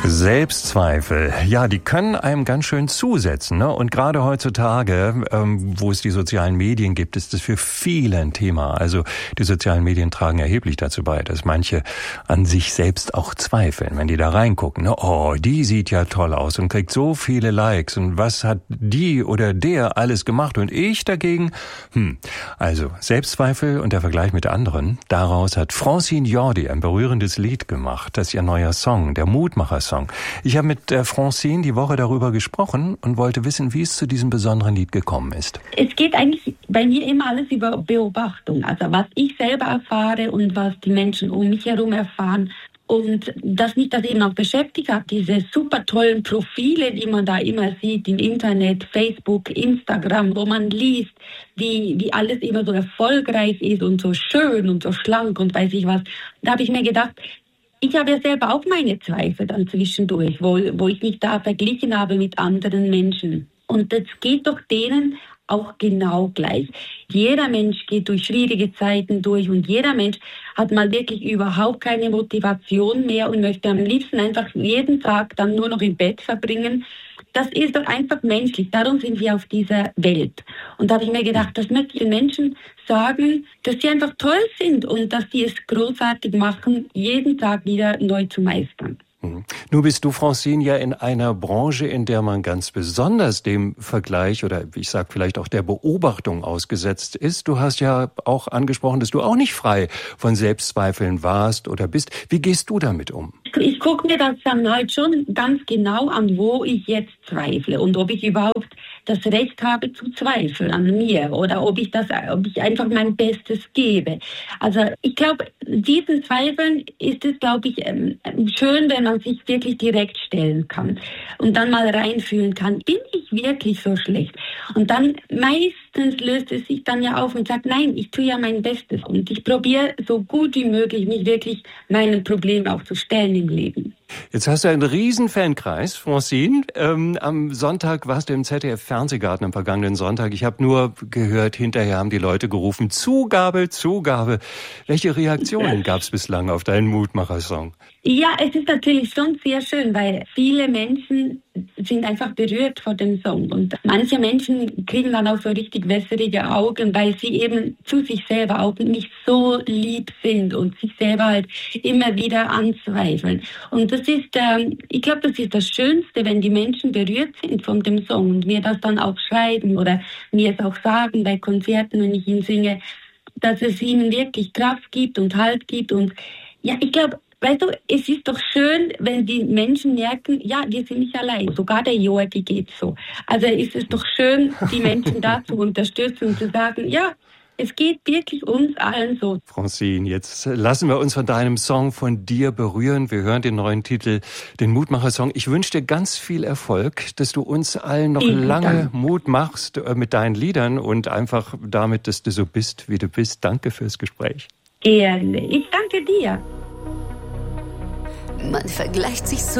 Selbstzweifel, ja, die können einem ganz schön zusetzen, ne? Und gerade heutzutage, wo es die sozialen Medien gibt, ist das für viele ein Thema. Also die sozialen Medien tragen erheblich dazu bei, dass manche an sich selbst auch zweifeln, wenn die da reingucken. Ne? Oh, die sieht ja toll aus und kriegt so viele Likes. Und was hat die oder der alles gemacht? Und ich dagegen? Also Selbstzweifel und der Vergleich mit anderen. Daraus hat Francine Jordi ein berührendes Lied gemacht. Das ist ihr neuer Song, der Mutmacher-Song. Ich habe mit Francine die Woche darüber gesprochen und wollte wissen, wie es zu diesem besonderen Lied gekommen ist. Es geht eigentlich bei mir immer alles über Beobachtung. Also was ich selber erfahre und was die Menschen um mich herum erfahren. Und dass mich das eben auch beschäftigt hat, diese super tollen Profile, die man da immer sieht im Internet, Facebook, Instagram, wo man liest, wie alles immer so erfolgreich ist und so schön und so schlank und weiß ich was. Da habe ich mir gedacht, ich habe ja selber auch meine Zweifel dann zwischendurch, wo ich mich da verglichen habe mit anderen Menschen. Und das geht doch denen auch genau gleich. Jeder Mensch geht durch schwierige Zeiten durch und jeder Mensch hat mal wirklich überhaupt keine Motivation mehr und möchte am liebsten einfach jeden Tag dann nur noch im Bett verbringen. Das ist doch einfach menschlich. Darum sind wir auf dieser Welt. Und da habe ich mir gedacht, das möchte ich den Menschen sagen, dass sie einfach toll sind und dass sie es großartig machen, jeden Tag wieder neu zu meistern. Nun bist du, Francine, ja in einer Branche, in der man ganz besonders dem Vergleich oder ich sag vielleicht auch der Beobachtung ausgesetzt ist. Du hast ja auch angesprochen, dass du auch nicht frei von Selbstzweifeln warst oder bist. Wie gehst du damit um? Ich gucke mir das dann halt schon ganz genau an, wo ich jetzt zweifle und ob ich überhaupt das Recht habe zu zweifeln an mir oder ob ich einfach mein Bestes gebe. Also ich glaube, diesen Zweifeln ist es, glaube ich, schön, wenn man sich wirklich direkt stellen kann und dann mal reinfühlen kann, bin ich wirklich so schlecht? Und dann meistens löst es sich dann ja auf und sagt, nein, ich tue ja mein Bestes und ich probiere so gut wie möglich, mich wirklich meinen Problemen auch zu stellen im Leben. Jetzt hast du einen riesen Fankreis, Francine. Am Sonntag warst du im ZDF-Fernsehgarten am vergangenen Sonntag. Ich habe nur gehört, hinterher haben die Leute gerufen, Zugabe, Zugabe. Welche Reaktionen gab es bislang auf deinen Mutmacher-Song? Ja, es ist natürlich schon sehr schön, weil viele Menschen sind einfach berührt von dem Song. Und manche Menschen kriegen dann auch so richtig wässrige Augen, weil sie eben zu sich selber auch nicht so lieb sind und sich selber halt immer wieder anzweifeln. Und das ist, ich glaube, das ist das Schönste, wenn die Menschen berührt sind von dem Song und mir das dann auch schreiben oder mir es auch sagen bei Konzerten, wenn ich ihn singe, dass es ihnen wirklich Kraft gibt und Halt gibt. Und ja, ich glaube, weißt du, es ist doch schön, wenn die Menschen merken, ja, wir sind nicht allein. Sogar der Jordi geht so. Also ist es doch schön, die Menschen da zu unterstützen und zu sagen, ja, es geht wirklich uns allen so. Francine, jetzt lassen wir uns von deinem Song von dir berühren. Wir hören den neuen Titel, den Mutmacher-Song. Ich wünsche dir ganz viel Erfolg, dass du uns allen noch lange Mut machst mit deinen Liedern und einfach damit, dass du so bist, wie du bist. Danke fürs Gespräch. Gerne. Ich danke dir. Man vergleicht sich so